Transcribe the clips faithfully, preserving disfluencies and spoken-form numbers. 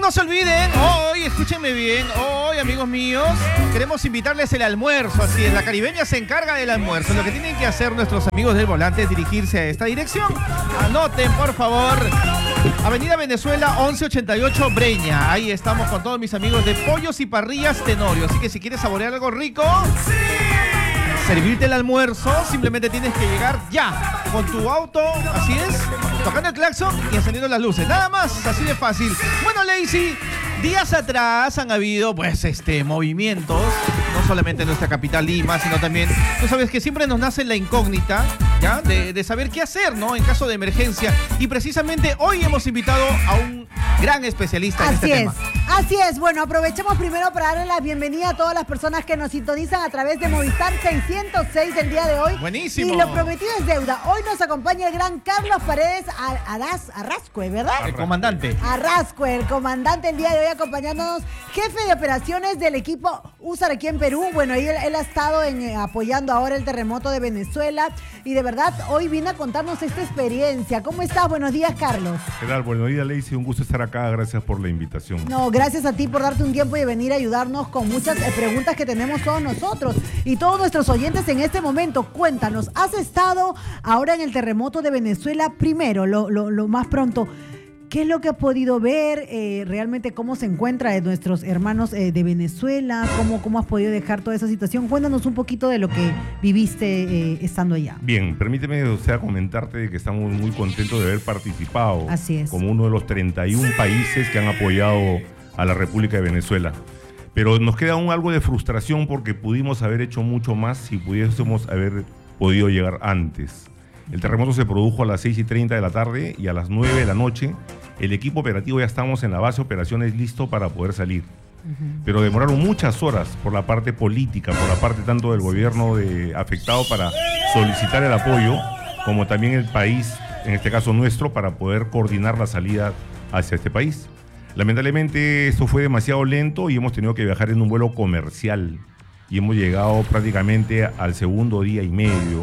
no se olviden, hoy, escúchenme bien, hoy, amigos míos, queremos invitarles el almuerzo. Así es, la Caribeña se encarga del almuerzo. Lo que tienen que hacer nuestros amigos del volante es dirigirse a esta dirección. Anoten, por favor, Avenida Venezuela once ochenta y ocho Breña. Ahí estamos con todos mis amigos de Pollos y Parrillas Tenorio. Así que si quieres saborear algo rico, servirte el almuerzo, simplemente tienes que llegar ya con tu auto, así es, tocando el claxon y encendiendo las luces. Nada más, así de fácil. Bueno, Lazy, días atrás han habido, pues, este, movimientos, no solamente en nuestra capital Lima, sino también, tú sabes que siempre nos nace la incógnita, ¿ya? De, de saber qué hacer, ¿no? En caso de emergencia. Y precisamente hoy hemos invitado a un gran especialista en Así este es, tema. así es. Bueno, aprovechemos primero para darle la bienvenida a todas las personas que nos sintonizan a través de Movistar seiscientos seis el día de hoy. Buenísimo. Y lo prometido es deuda. Hoy nos acompaña el gran Carlos Paredes Arras, Arrascue, ¿verdad? El comandante. Arrascue, el comandante el día de hoy acompañándonos, jefe de operaciones del equipo U S A R aquí en Perú. Bueno, ahí él, él ha estado en, eh, apoyando ahora el terremoto de Venezuela y de verdad hoy vino a contarnos esta experiencia. ¿Cómo estás? Buenos días, Carlos. ¿Qué tal? Buenos días, Lazy. Un gusto estar acá. Gracias por la invitación. No, gracias a ti por darte un tiempo y venir a ayudarnos con muchas eh, preguntas que tenemos todos nosotros y todos nuestros oyentes en este momento. Cuéntanos, ¿has estado ahora en el terremoto de Venezuela? Primero, lo, lo, lo más pronto, ¿qué es lo que has podido ver? Eh, realmente, ¿cómo se encuentra eh, nuestros hermanos eh, de Venezuela? ¿Cómo, ¿Cómo has podido dejar toda esa situación? Cuéntanos un poquito de lo que viviste eh, estando allá. Bien, permíteme, o sea, comentarte que estamos muy contentos de haber participado. Así es. Como uno de los treinta y uno países que han apoyado a la República de Venezuela. Pero nos queda aún algo de frustración porque pudimos haber hecho mucho más si pudiésemos haber podido llegar antes. El terremoto se produjo a las seis y treinta de la tarde y a las nueve de la noche el equipo operativo ya estamos en la base de operaciones listo para poder salir. Uh-huh. Pero demoraron muchas horas por la parte política, por la parte tanto del gobierno de, afectado para solicitar el apoyo, como también el país, en este caso nuestro, para poder coordinar la salida hacia este país. Lamentablemente esto fue demasiado lento y hemos tenido que viajar en un vuelo comercial y hemos llegado prácticamente al segundo día y medio.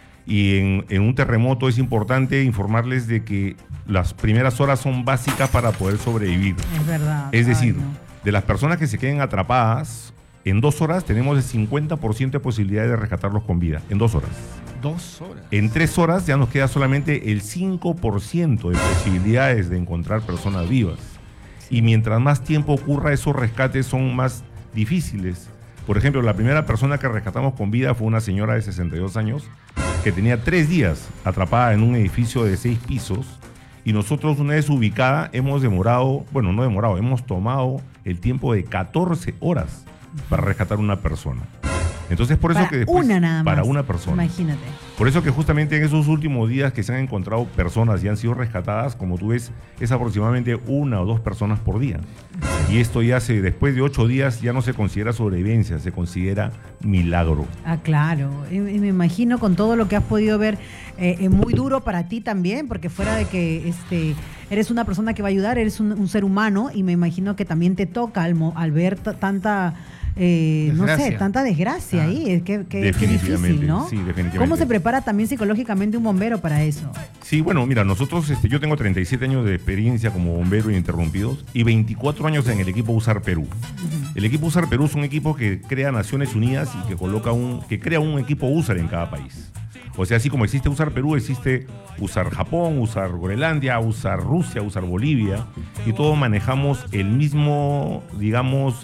Y en, en un terremoto es importante informarles de que las primeras horas son básicas para poder sobrevivir. Es verdad. Es decir, Ay, no. de las personas que se queden atrapadas, en dos horas tenemos el cincuenta por ciento de posibilidades de rescatarlos con vida. En dos horas. Dos horas. En tres horas ya nos queda solamente el cinco por ciento de posibilidades de encontrar personas vivas. Y mientras más tiempo ocurra, esos rescates son más difíciles. Por ejemplo, la primera persona que rescatamos con vida fue una señora de sesenta y dos años que tenía tres días atrapada en un edificio de seis pisos y nosotros, una vez ubicada, hemos demorado, bueno, no demorado, hemos tomado el tiempo de catorce horas para rescatar una persona. Entonces, por eso para que después, una nada más. Para una persona. Imagínate. Por eso que justamente en esos últimos días que se han encontrado personas y han sido rescatadas, como tú ves, es aproximadamente una o dos personas por día. Y esto ya se, después de ocho días ya no se considera sobrevivencia, se considera milagro. Ah, claro. Y, y me imagino con todo lo que has podido ver, eh, es muy duro para ti también, porque fuera de que este, eres una persona que va a ayudar, eres un, un ser humano y me imagino que también te toca al, al ver t- tanta... Eh, no sé, tanta desgracia ah, ahí, qué, qué, qué difícil, ¿no? Sí, definitivamente. ¿Cómo se prepara también psicológicamente un bombero para eso? Sí, bueno, mira, nosotros, este, yo tengo treinta y siete años de experiencia como bombero ininterrumpidos y veinticuatro años en el equipo U S A R Perú. Uh-huh. El equipo U S A R Perú es un equipo que crea Naciones Unidas y que coloca un, que crea un equipo U S A R en cada país. O sea, así como existe U S A R Perú, existe U S A R Japón, U S A R Groenlandia, U S A R Rusia, U S A R Bolivia, y todos manejamos el mismo, digamos,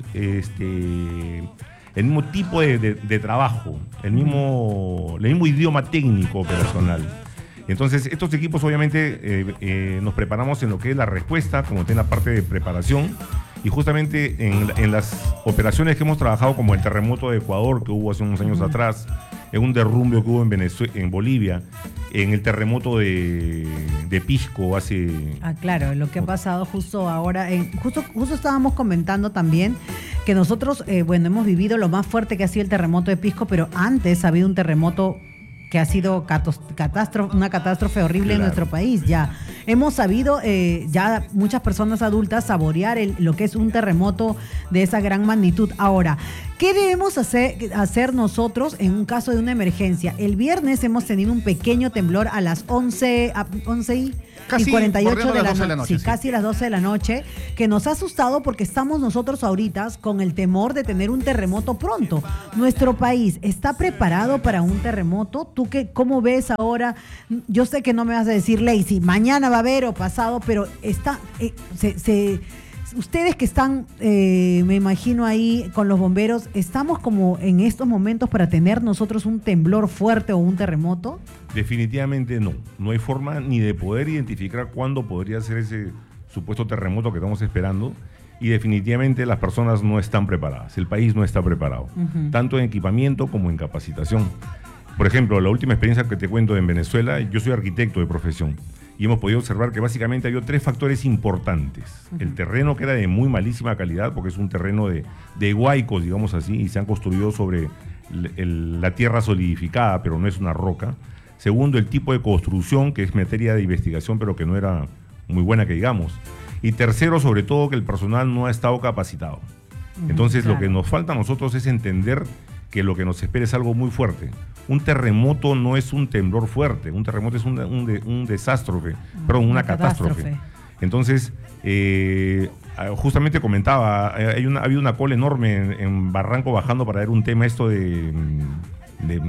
este, el mismo tipo de, de, de trabajo, el mismo, el mismo idioma técnico operacional. Entonces, estos equipos obviamente eh, eh, nos preparamos en lo que es la respuesta, como en la parte de preparación, y justamente en, en las operaciones que hemos trabajado, como el terremoto de Ecuador que hubo hace unos años uh-huh. atrás, en un derrumbe que hubo en Venezuela, en Bolivia, en el terremoto de, de Pisco hace... Ah, claro, lo que ha pasado justo ahora, en, justo, justo estábamos comentando también que nosotros, eh, bueno, hemos vivido lo más fuerte que ha sido el terremoto de Pisco, pero antes ha habido un terremoto que ha sido catástrofe, una catástrofe horrible claro. en nuestro país. Ya hemos sabido, eh, ya muchas personas adultas, saborear el, lo que es un terremoto de esa gran magnitud. Ahora, ¿qué debemos hacer, hacer nosotros en un caso de una emergencia? El viernes hemos tenido un pequeño temblor a las once, a once y Casi y cuarenta y ocho bordeando de las la, doce de la no- noche, sí, sí. casi las doce de la noche, que nos ha asustado porque estamos nosotros ahorita con el temor de tener un terremoto pronto. Nuestro país está preparado para un terremoto. ¿Tú qué, cómo ves ahora? Yo sé que no me vas a decir, Lacey, mañana va a haber o pasado, pero está, eh, se, se- ustedes que están, eh, me imagino ahí con los bomberos, ¿estamos como en estos momentos para tener nosotros un temblor fuerte o un terremoto? Definitivamente no. No hay forma ni de poder identificar cuándo podría ser ese supuesto terremoto que estamos esperando. Y definitivamente las personas no están preparadas. El país no está preparado. Ujú. Tanto en equipamiento como en capacitación. Por ejemplo, la última experiencia que te cuento en Venezuela, yo soy arquitecto de profesión. Y hemos podido observar que básicamente había tres factores importantes. El terreno, que era de muy malísima calidad, porque es un terreno de, de huaicos, digamos así, y se han construido sobre el- el- la tierra solidificada, pero no es una roca. Segundo, el tipo de construcción, que es materia de investigación, pero que no era muy buena, que digamos. Y tercero, sobre todo, que el personal no ha estado capacitado. Entonces, lo claro. que nos falta a nosotros es entender que lo que nos espera es algo muy fuerte. Un terremoto no es un temblor fuerte, un terremoto es un, un, de- un desastrofe, perdón, una, Una catástrofe. catástrofe. Entonces, eh, justamente comentaba, eh, hay una, había una cola enorme en, en Barranco bajando para ver un tema esto de, mm, de,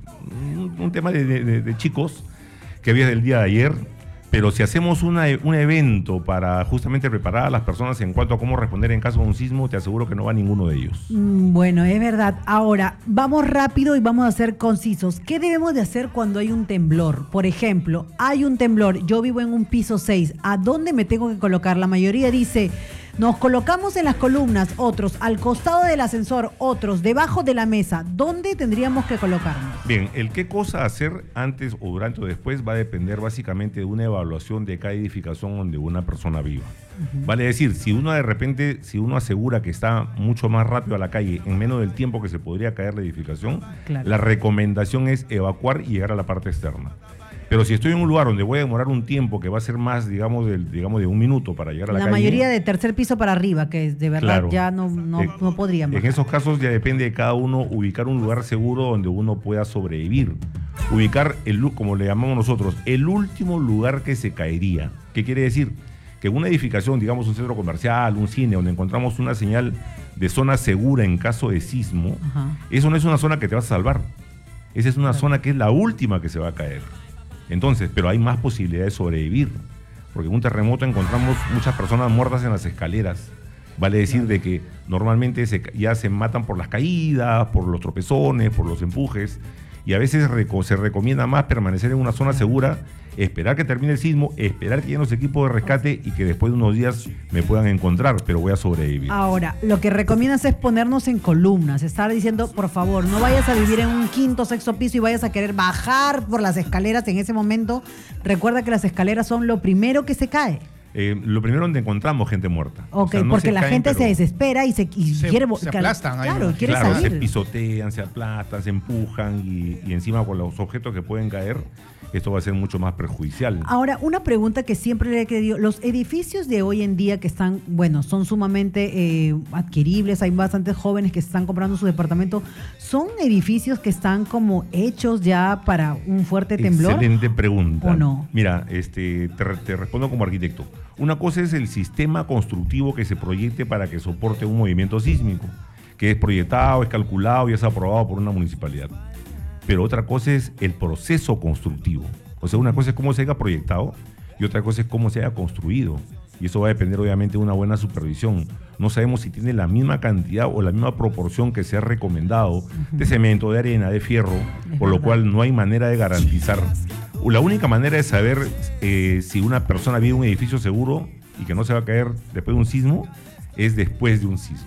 mm, un tema de, de- de- de chicos que había del día de ayer. Pero si hacemos una, un evento para justamente preparar a las personas en cuanto a cómo responder en caso de un sismo, te aseguro que no va ninguno de ellos. Mm, Bueno, es verdad. Ahora, vamos rápido y vamos a ser concisos. ¿Qué debemos de hacer cuando hay un temblor? Por ejemplo, hay un temblor, yo vivo en un piso seis. ¿A dónde me tengo que colocar? La mayoría dice, nos colocamos en las columnas, otros al costado del ascensor, otros debajo de la mesa. ¿Dónde tendríamos que colocarnos? Bien, el qué cosa hacer antes o durante o después va a depender básicamente de una evaluación de cada edificación donde una persona viva. Vale decir, si uno de repente, si uno asegura que está mucho más rápido a la calle en menos del tiempo que se podría caer la edificación, Claro. la recomendación es evacuar y llegar a la parte externa. Pero si estoy en un lugar donde voy a demorar un tiempo que va a ser más, digamos, del, digamos de un minuto para llegar a la, La calle. mayoría de tercer piso para arriba, que de verdad Claro. ya no, no, Eh, no podríamos. En esos casos ya depende de cada uno ubicar un lugar seguro donde uno pueda sobrevivir. Ubicar, el, lu- como le llamamos nosotros, el último lugar que se caería. ¿Qué quiere decir? Que una edificación, digamos un centro comercial, un cine, donde encontramos una señal de zona segura en caso de sismo, Ajá. eso no es una zona que te va a salvar. Esa es una zona que es la última que se va a caer. Entonces, pero hay más posibilidades de sobrevivir. Porque en un terremoto encontramos muchas personas muertas en las escaleras. Vale decir de que normalmente se, ya se matan por las caídas, por los tropezones, por los empujes. Y a veces reco- se recomienda más permanecer en una zona segura, esperar que termine el sismo, esperar que lleguen los equipos de rescate y que después de unos días me puedan encontrar, pero voy a sobrevivir. Ahora, lo que recomiendas es ponernos en columnas, estar diciendo, por favor, no vayas a vivir en un quinto, sexto piso y vayas a querer bajar por las escaleras en ese momento. Recuerda que las escaleras son lo primero que se cae. Eh, lo primero donde encontramos gente muerta. Ok, O sea, no porque se la caen, gente se pero- desespera y se, y Se- quiere... se cal- aplastan ahí, Claro, ¿no? quiere Claro, se salir. pisotean, se aplastan, se empujan y, y encima con los objetos que pueden caer, esto va a ser mucho más perjudicial. Ahora, una pregunta que siempre le he querido, los edificios de hoy en día que están, bueno, son sumamente eh, adquiribles, hay bastantes jóvenes que están comprando su departamento, ¿son edificios que están como hechos ya para un fuerte temblor? Excelente pregunta. ¿O no? Mira, este, te, re- te respondo como arquitecto. Una cosa es el sistema constructivo que se proyecte para que soporte un movimiento sísmico, que es proyectado, es calculado y es aprobado por una municipalidad. Pero otra cosa es el proceso constructivo. O sea, una cosa es cómo se haya proyectado y otra cosa es cómo se haya construido. Y eso va a depender obviamente de una buena supervisión. No sabemos si tiene la misma cantidad o la misma proporción que se ha recomendado de cemento, de arena, de fierro, Es por lo verdad. cual no hay manera de garantizar. La única manera de saber eh, si una persona vive en un edificio seguro y que no se va a caer después de un sismo es después de un sismo.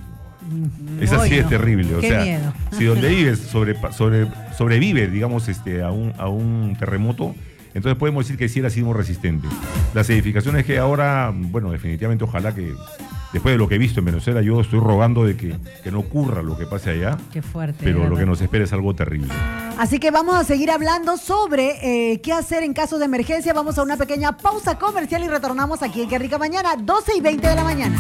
Es así Uy, de no. terrible. O Qué sea, miedo. si donde vives sobre, sobre, sobrevive, digamos, este, a, un, a un terremoto, entonces podemos decir que sí era sismo resistente. Las edificaciones que ahora, bueno, definitivamente ojalá que, después de lo que he visto en Venezuela, yo estoy rogando de que, que no ocurra lo que pase allá, Qué fuerte. pero de lo que verdad. nos espera es algo terrible. Así que vamos a seguir hablando sobre eh, qué hacer en caso de emergencia. Vamos a una pequeña pausa comercial y retornamos aquí en Qué Rica Mañana, doce y veinte de la mañana.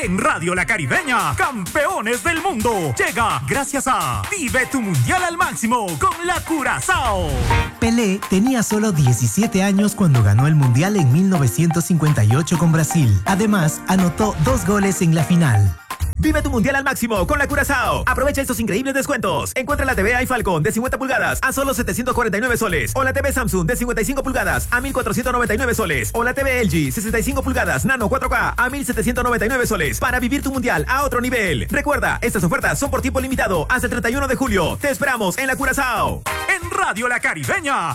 En Radio La Caribeña, campeones del mundo, llega gracias a Vive tu Mundial al máximo con la Curazao. Pelé tenía solo diecisiete años cuando ganó el Mundial en mil novecientos cincuenta y ocho con Brasil. Además, anotó dos goles en la final. Vive tu Mundial al máximo con la Curazao. Aprovecha estos increíbles descuentos. Encuentra la T V iFalcon de cincuenta pulgadas a solo setecientos cuarenta y nueve soles. O la T V Samsung de cincuenta y cinco pulgadas a mil cuatrocientos noventa y nueve soles. O la T V L G sesenta y cinco pulgadas Nano cuatro K a mil setecientos noventa y nueve soles. Para vivir tu Mundial a otro nivel. Recuerda, estas ofertas son por tiempo limitado hasta el treinta y uno de julio. Te esperamos en la Curazao. En Radio La Caribeña,